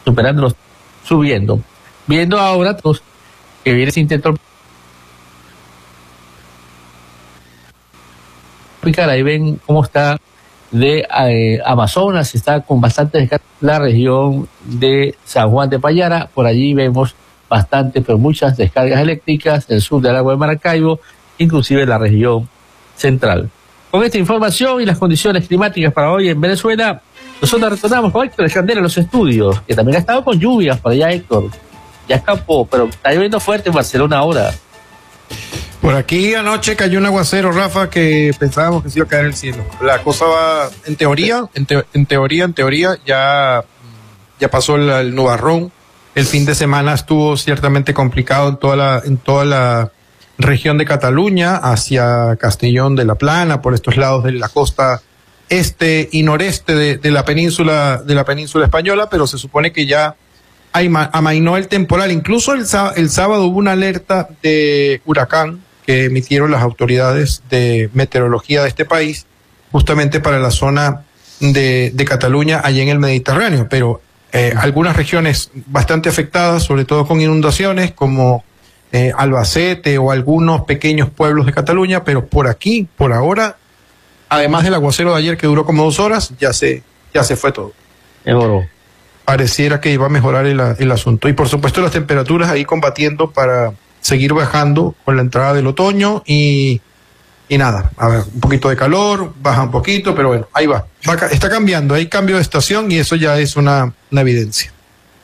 superándolos, subiendo. Viendo ahora que viene ese intento, ahí ven cómo está de Amazonas, está con bastante descarga la región de San Juan de Payara. Por allí vemos bastantes, pero muchas descargas eléctricas, el sur del lago de Maracaibo, inclusive la región central. Con esta información y las condiciones climáticas para hoy en Venezuela, nosotros retornamos con Héctor Candela en los estudios, que también ha estado con lluvias por allá, Héctor. Ya escapó, pero está lloviendo fuerte en Barcelona ahora. Por aquí anoche cayó un aguacero, Rafa, que pensábamos que se iba a caer el cielo. La cosa va, en teoría, ya pasó el nubarrón. El fin de semana estuvo ciertamente complicado en toda la región de Cataluña, hacia Castellón de la Plana, por estos lados de la costa este y noreste de la península española, pero se supone que ya amainó el temporal. Incluso el sábado hubo una alerta de huracán que emitieron las autoridades de meteorología de este país, justamente para la zona de Cataluña, allá en el Mediterráneo, pero algunas regiones bastante afectadas, sobre todo con inundaciones, como Albacete o algunos pequeños pueblos de Cataluña, pero por aquí, por ahora, además del aguacero de ayer que duró como 2 horas, ya se fue todo. Pareciera que iba a mejorar el asunto. Y por supuesto las temperaturas ahí combatiendo para seguir bajando con la entrada del otoño y nada, a ver, un poquito de calor, baja un poquito, pero bueno, ahí va. Está cambiando, hay cambio de estación y eso ya es una evidencia.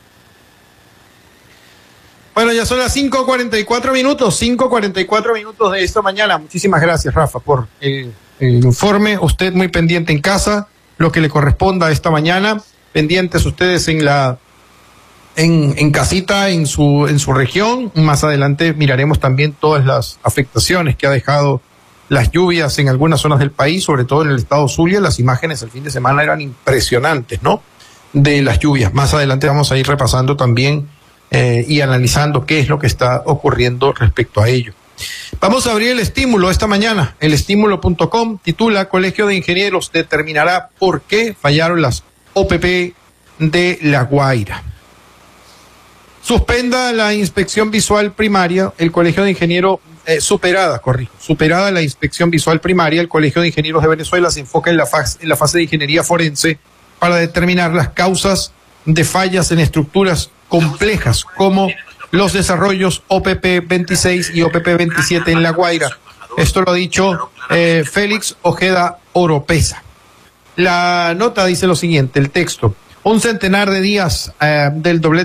Bueno, ya son las 5:44 minutos de esta mañana. Muchísimas gracias, Rafa, por el informe. Usted muy pendiente en casa, lo que le corresponda esta mañana. Pendientes ustedes en casita, en su región. Más adelante miraremos también todas las afectaciones que ha dejado las lluvias en algunas zonas del país, sobre todo en el estado Zulia. Las imágenes el fin de semana eran impresionantes, ¿no? De las lluvias. Más adelante vamos a ir repasando también y analizando qué es lo que está ocurriendo respecto a ello. Vamos a abrir el estímulo esta mañana. El estímulo.com titula: Colegio de Ingenieros determinará por qué fallaron las OPP de La Guaira. Suspenda la inspección visual primaria. El Colegio de Ingenieros, superada la inspección visual primaria, el Colegio de Ingenieros de Venezuela se enfoca en la fase de ingeniería forense para determinar las causas de fallas en estructuras complejas como los desarrollos OPP 26 y OPP 27 en La Guaira. Esto lo ha dicho Félix Ojeda Oropesa. La nota dice lo siguiente, el texto: un centenar de días del doble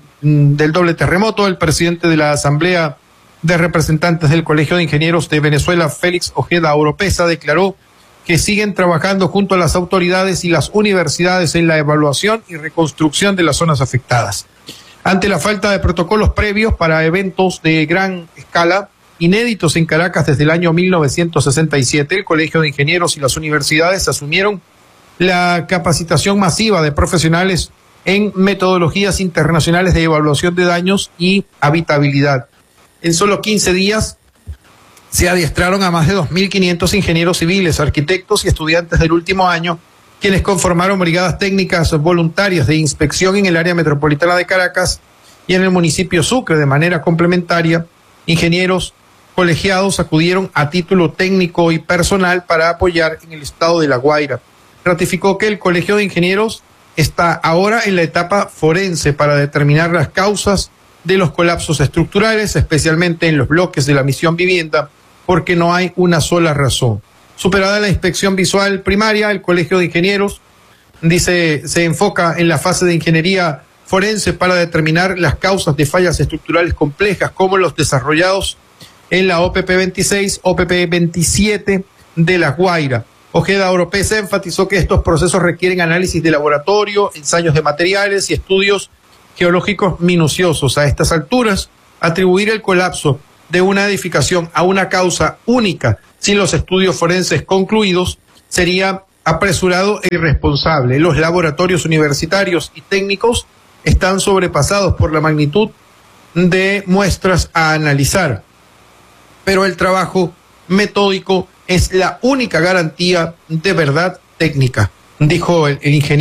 terremoto, el presidente de la Asamblea de Representantes del Colegio de Ingenieros de Venezuela, Félix Ojeda Oropesa, declaró que siguen trabajando junto a las autoridades y las universidades en la evaluación y reconstrucción de las zonas afectadas. Ante la falta de protocolos previos para eventos de gran escala, inéditos en Caracas desde el año 1967, el Colegio de Ingenieros y las universidades asumieron la capacitación masiva de profesionales en metodologías internacionales de evaluación de daños y habitabilidad. En solo 15 días se adiestraron a más de 2.500 ingenieros civiles, arquitectos y estudiantes del último año, quienes conformaron brigadas técnicas voluntarias de inspección en el área metropolitana de Caracas y en el municipio Sucre. De manera complementaria, ingenieros colegiados acudieron a título técnico y personal para apoyar en el estado de La Guaira. Ratificó que el Colegio de Ingenieros está ahora en la etapa forense para determinar las causas de los colapsos estructurales, especialmente en los bloques de la Misión Vivienda, porque no hay una sola razón. Superada la inspección visual primaria, el Colegio de Ingenieros, dice, se enfoca en la fase de ingeniería forense para determinar las causas de fallas estructurales complejas, como los desarrollados en la OPP 26, OPP 27 de La Guaira. Ojeda Oropesa enfatizó que estos procesos requieren análisis de laboratorio, ensayos de materiales y estudios geológicos minuciosos. A estas alturas, atribuir el colapso de una edificación a una causa única sin los estudios forenses concluidos sería apresurado e irresponsable. Los laboratorios universitarios y técnicos están sobrepasados por la magnitud de muestras a analizar, pero el trabajo metódico es la única garantía de verdad técnica, dijo el ingeniero.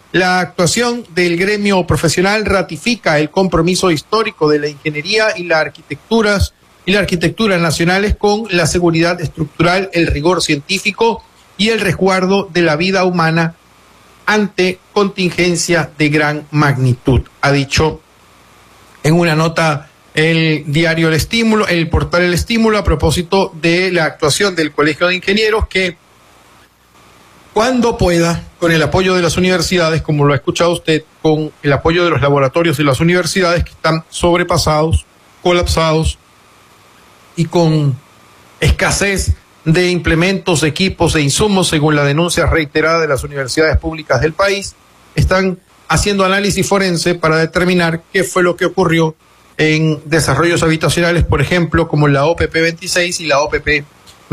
La actuación del gremio profesional ratifica el compromiso histórico de la ingeniería y la arquitectura nacionales con la seguridad estructural, el rigor científico y el resguardo de la vida humana ante contingencia de gran magnitud, ha dicho en una nota el diario El Estímulo, el portal El Estímulo, a propósito de la actuación del Colegio de Ingenieros, que cuando pueda, con el apoyo de las universidades, como lo ha escuchado usted, con el apoyo de los laboratorios de las universidades que están sobrepasados, colapsados y con escasez de implementos, equipos e insumos, según la denuncia reiterada de las universidades públicas del país, están haciendo análisis forense para determinar qué fue lo que ocurrió en desarrollos habitacionales, por ejemplo, como la OPP 26 y la OPP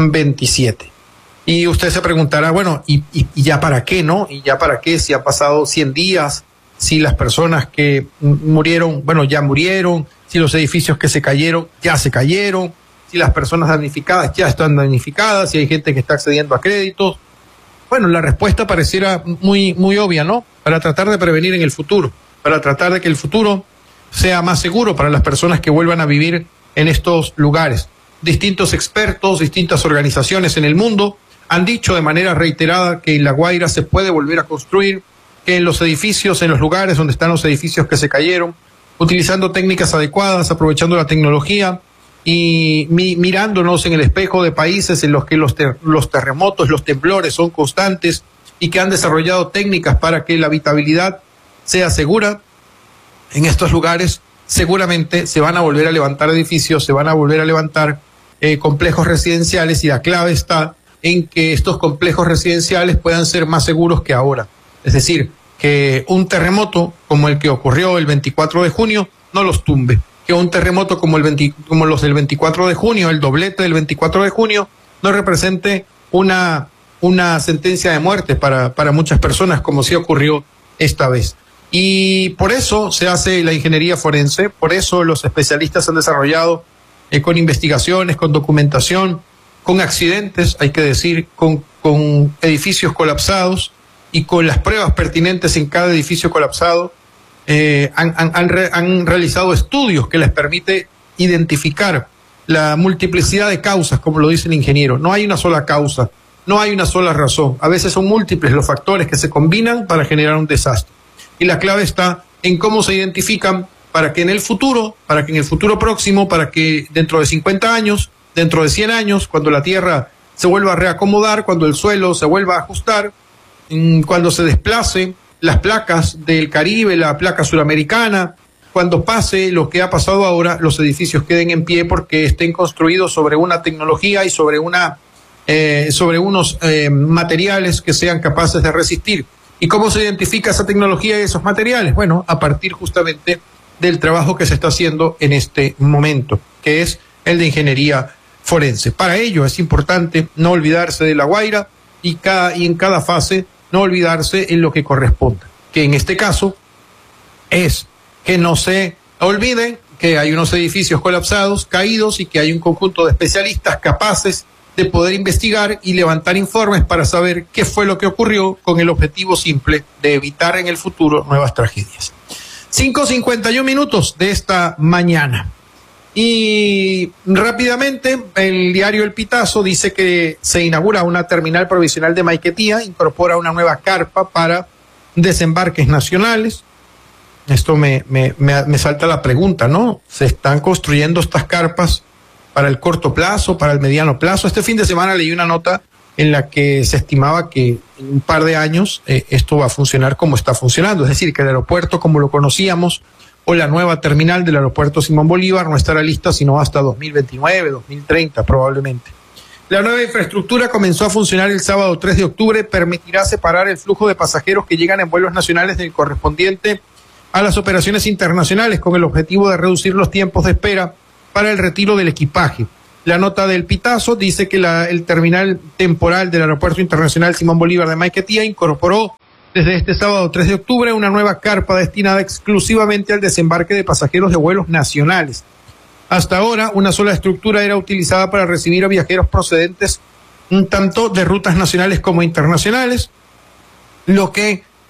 27. Y usted se preguntará, bueno, ¿y ya para qué, no? ¿Y ya para qué si han pasado 100 días? Si las personas que murieron, bueno, ya murieron, si los edificios que se cayeron, ya se cayeron, si las personas damnificadas ya están damnificadas, si hay gente que está accediendo a créditos. Bueno, la respuesta pareciera muy obvia, ¿no? Para tratar de prevenir en el futuro, para tratar de que el futuro sea más seguro para las personas que vuelvan a vivir en estos lugares. Distintos expertos, distintas organizaciones en el mundo han dicho de manera reiterada que en La Guaira se puede volver a construir, que en los edificios, en los lugares donde están los edificios que se cayeron, utilizando técnicas adecuadas, aprovechando la tecnología y mirándonos en el espejo de países en los que los terremotos, los temblores son constantes y que han desarrollado técnicas para que la habitabilidad sea segura. En estos lugares seguramente se van a volver a levantar edificios, se van a volver a levantar complejos residenciales, y la clave está en que estos complejos residenciales puedan ser más seguros que ahora. Es decir, que un terremoto como el que ocurrió el 24 de junio no los tumbe, que un terremoto como los del 24 de junio, el doblete del 24 de junio, no represente una sentencia de muerte para muchas personas, como sí ocurrió esta vez. Y por eso se hace la ingeniería forense, por eso los especialistas han desarrollado con investigaciones, con documentación, con accidentes, hay que decir, con edificios colapsados y con las pruebas pertinentes en cada edificio colapsado, han realizado estudios que les permite identificar la multiplicidad de causas, como lo dice el ingeniero. No hay una sola causa, no hay una sola razón. A veces son múltiples los factores que se combinan para generar un desastre. Y la clave está en cómo se identifican para que en el futuro próximo, para que dentro de 50 años, dentro de 100 años, cuando la tierra se vuelva a reacomodar, cuando el suelo se vuelva a ajustar, cuando se desplace las placas del Caribe, la placa suramericana, cuando pase lo que ha pasado ahora, los edificios queden en pie porque estén construidos sobre una tecnología y sobre unos materiales que sean capaces de resistir. ¿Y cómo se identifica esa tecnología y esos materiales? Bueno, a partir justamente del trabajo que se está haciendo en este momento, que es el de ingeniería forense. Para ello es importante no olvidarse de La Guaira y en cada fase no olvidarse en lo que corresponda, que en este caso es que no se olviden que hay unos edificios colapsados, caídos, y que hay un conjunto de especialistas capaces de poder investigar y levantar informes para saber qué fue lo que ocurrió, con el objetivo simple de evitar en el futuro nuevas tragedias. 5:51 de esta mañana. Y rápidamente, el diario El Pitazo dice que se inaugura una terminal provisional de Maiquetía, incorpora una nueva carpa para desembarques nacionales. Esto me salta la pregunta, ¿no? ¿Se están construyendo estas carpas para el corto plazo, para el mediano plazo? Este fin de semana leí una nota en la que se estimaba que en un par de años esto va a funcionar como está funcionando. Es decir, que el aeropuerto como lo conocíamos, o la nueva terminal del aeropuerto Simón Bolívar, no estará lista sino hasta 2029, 2030 probablemente. La nueva infraestructura comenzó a funcionar el sábado 3 de octubre, permitirá separar el flujo de pasajeros que llegan en vuelos nacionales del correspondiente a las operaciones internacionales, con el objetivo de reducir los tiempos de espera para el retiro del equipaje. La nota del Pitazo dice que el terminal temporal del Aeropuerto Internacional Simón Bolívar de Maiquetía incorporó desde este sábado 3 de octubre una nueva carpa destinada exclusivamente al desembarque de pasajeros de vuelos nacionales. Hasta ahora, una sola estructura era utilizada para recibir a viajeros procedentes tanto de rutas nacionales como internacionales, lo que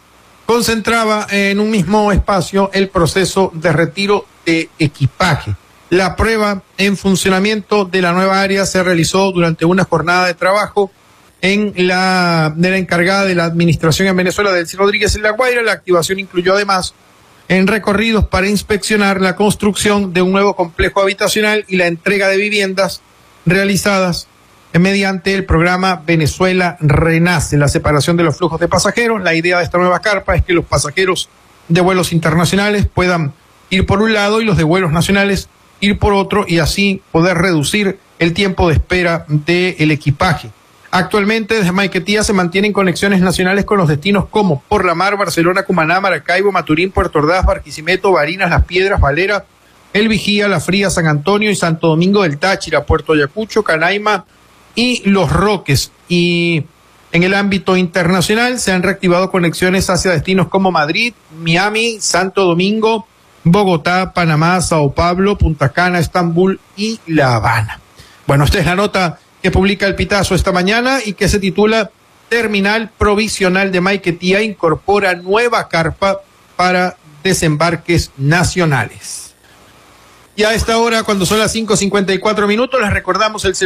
concentraba en un mismo espacio el proceso de retiro de equipaje. La prueba en funcionamiento de la nueva área se realizó durante una jornada de trabajo de la encargada de la administración en Venezuela, Delcy Rodríguez en La Guaira. La activación incluyó además en recorridos para inspeccionar la construcción de un nuevo complejo habitacional y la entrega de viviendas realizadas mediante el programa Venezuela Renace, la separación de los flujos de pasajeros. La idea de esta nueva carpa es que los pasajeros de vuelos internacionales puedan ir por un lado y los de vuelos nacionales ir por otro, y así poder reducir el tiempo de espera del equipaje. Actualmente desde Maiquetía se mantienen conexiones nacionales con los destinos como Por la Mar, Barcelona, Cumaná, Maracaibo, Maturín, Puerto Ordaz, Barquisimeto, Barinas, Las Piedras, Valera, El Vigía, La Fría, San Antonio y Santo Domingo del Táchira, Puerto Ayacucho, Canaima y Los Roques. Y en el ámbito internacional se han reactivado conexiones hacia destinos como Madrid, Miami, Santo Domingo, Bogotá, Panamá, Sao Paulo, Punta Cana, Estambul y La Habana. Bueno, esta es la nota que publica El Pitazo esta mañana y que se titula Terminal Provisional de Maiquetía incorpora nueva carpa para desembarques nacionales. Y a esta hora, cuando son las 5:54, les recordamos el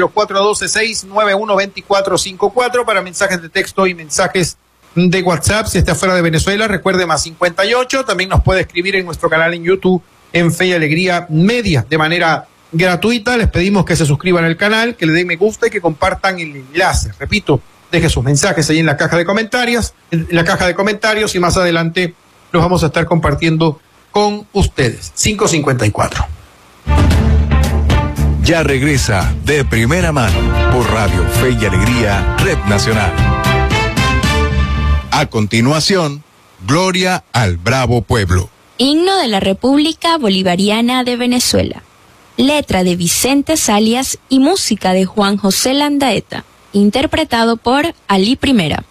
0412-691-2454 para mensajes de texto y mensajes de WhatsApp. Si está fuera de Venezuela, recuerde +58. También nos puede escribir en nuestro canal en YouTube en Fe y Alegría Media de manera gratuita. Les pedimos que se suscriban al canal, que le den me gusta y que compartan el enlace. Repito, deje sus mensajes ahí en la caja de comentarios, y más adelante los vamos a estar compartiendo con ustedes. 5:54. Ya regresa De Primera Mano por Radio Fe y Alegría Red Nacional. A continuación, Gloria al Bravo Pueblo. Himno de la República Bolivariana de Venezuela. Letra de Vicente Salias y música de Juan José Landaeta. Interpretado por Ali Primera.